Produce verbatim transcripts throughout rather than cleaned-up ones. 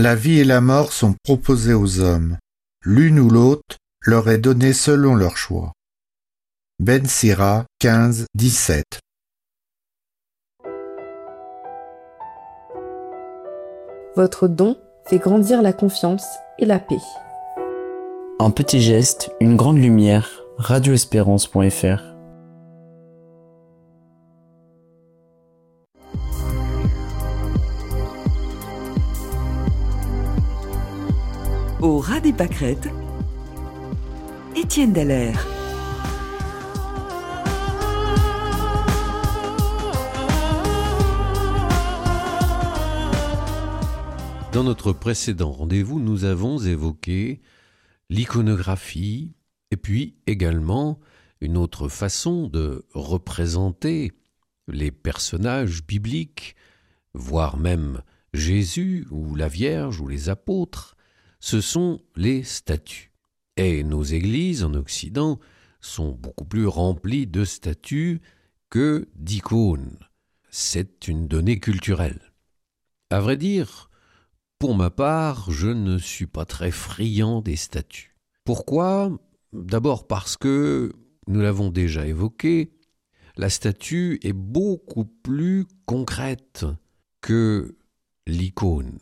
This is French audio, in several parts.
La vie et la mort sont proposées aux hommes. L'une ou l'autre leur est donnée selon leur choix. Ben Sira quinze, dix-sept. Votre don fait grandir la confiance et la paix. Un petit geste, une grande lumière. radio espérance point f r. Au ras des pâquerettes, Étienne Dallaire. Dans notre précédent rendez-vous, nous avons évoqué l'iconographie et puis également une autre façon de représenter les personnages bibliques, voire même Jésus ou la Vierge ou les apôtres. Ce sont les statues. Et nos églises en Occident sont beaucoup plus remplies de statues que d'icônes. C'est une donnée culturelle. À vrai dire, pour ma part, je ne suis pas très friand des statues. Pourquoi ? D'abord parce que, nous l'avons déjà évoqué, la statue est beaucoup plus concrète que l'icône.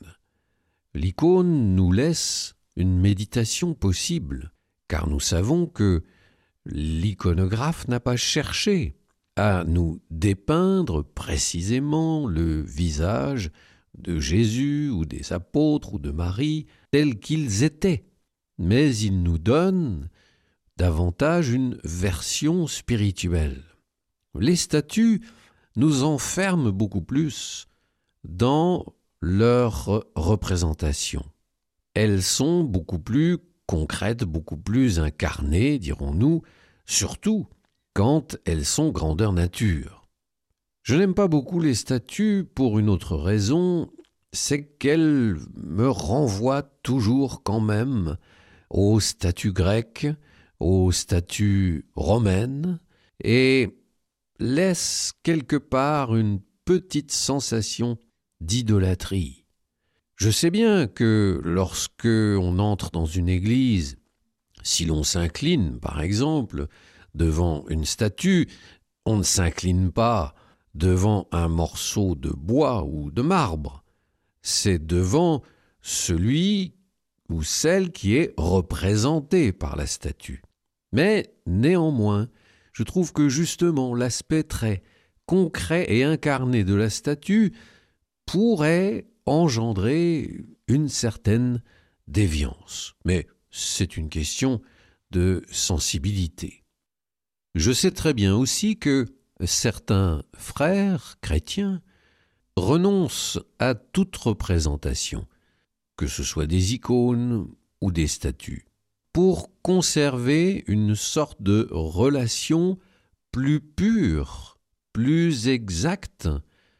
L'icône nous laisse une méditation possible, car nous savons que l'iconographe n'a pas cherché à nous dépeindre précisément le visage de Jésus ou des apôtres ou de Marie tels qu'ils étaient, mais il nous donne davantage une version spirituelle. Les statues nous enferment beaucoup plus dans leur représentation. Elles sont beaucoup plus concrètes, beaucoup plus incarnées, dirons-nous, surtout quand elles sont grandeur nature. Je n'aime pas beaucoup les statues pour une autre raison, c'est qu'elles me renvoient toujours quand même aux statues grecques, aux statues romaines, et laissent quelque part une petite sensation d'idolâtrie. Je sais bien que lorsque on entre dans une église, si l'on s'incline, par exemple, devant une statue, on ne s'incline pas devant un morceau de bois ou de marbre. C'est devant celui ou celle qui est représenté par la statue. Mais néanmoins, je trouve que justement l'aspect très concret et incarné de la statue pourrait engendrer une certaine déviance. Mais c'est une question de sensibilité. Je sais très bien aussi que certains frères chrétiens renoncent à toute représentation, que ce soit des icônes ou des statues, pour conserver une sorte de relation plus pure, plus exacte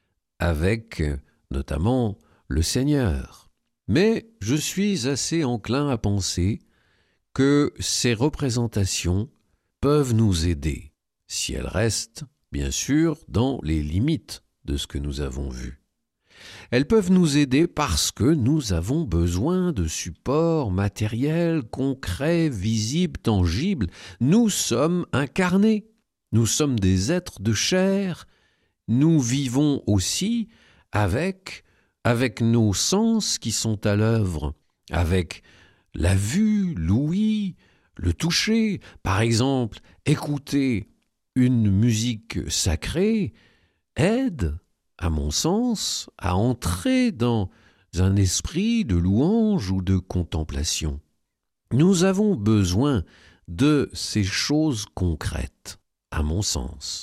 avec notamment le Seigneur. Mais je suis assez enclin à penser que ces représentations peuvent nous aider, si elles restent, bien sûr, dans les limites de ce que nous avons vu. Elles peuvent nous aider parce que nous avons besoin de supports matériels, concrets, visibles, tangibles. Nous sommes incarnés, nous sommes des êtres de chair, nous vivons aussi avec, avec nos sens qui sont à l'œuvre, avec la vue, l'ouïe, le toucher. Par exemple, écouter une musique sacrée aide, à mon sens, à entrer dans un esprit de louange ou de contemplation. Nous avons besoin de ces choses concrètes, à mon sens.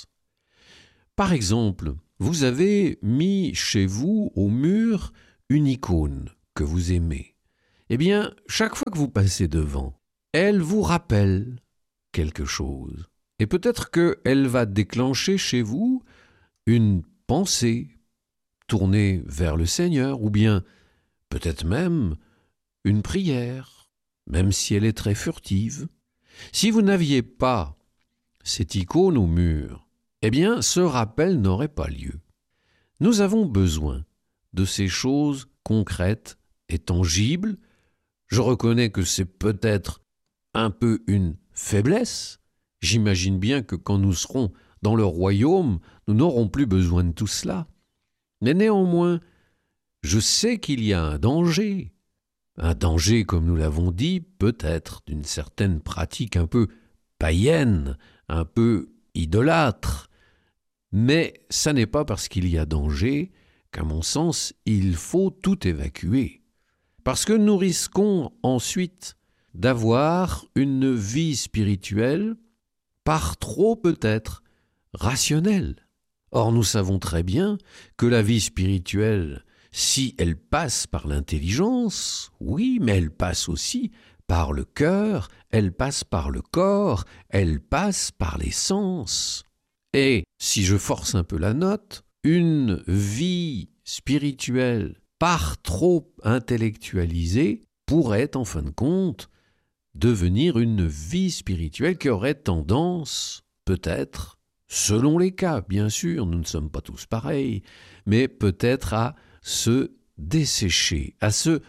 Par exemple, vous avez mis chez vous au mur une icône que vous aimez. Eh bien, chaque fois que vous passez devant, elle vous rappelle quelque chose. Et peut-être qu'elle va déclencher chez vous une pensée tournée vers le Seigneur, ou bien peut-être même une prière, même si elle est très furtive. Si vous n'aviez pas cette icône au mur, eh bien, ce rappel n'aurait pas lieu. Nous avons besoin de ces choses concrètes est tangible. Je reconnais que c'est peut-être un peu une faiblesse. J'imagine bien que quand nous serons dans le royaume, nous n'aurons plus besoin de tout cela. Mais néanmoins, je sais qu'il y a un danger. Un danger, comme nous l'avons dit, peut-être d'une certaine pratique un peu païenne, un peu idolâtre. Mais ça n'est pas parce qu'il y a danger qu'à mon sens, il faut tout évacuer. Parce que nous risquons ensuite d'avoir une vie spirituelle par trop peut-être rationnelle. Or, nous savons très bien que la vie spirituelle, si elle passe par l'intelligence, oui, mais elle passe aussi par le cœur, elle passe par le corps, elle passe par les sens. Et, si je force un peu la note, une vie spirituelle par trop intellectualisée pourrait, en fin de compte, devenir une vie spirituelle qui aurait tendance, peut-être, selon les cas, bien sûr, nous ne sommes pas tous pareils, mais peut-être à se dessécher, à se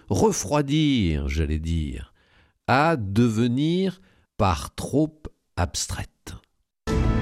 refroidir, j'allais dire, à devenir par trop abstraite.